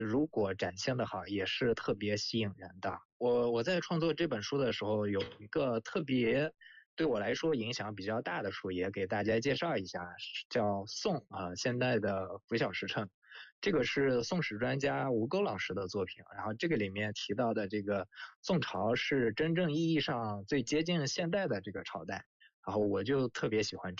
如果展现的好，也是特别吸引人的。我在创作这本书的时候，有一个特别对我来说影响比较大的书，也给大家介绍一下，叫宋现代的拂晓时辰。这个是宋史专家吴钩老师的作品，然后这个里面提到的这个宋朝是真正意义上最接近现代的这个朝代，然后我就特别喜欢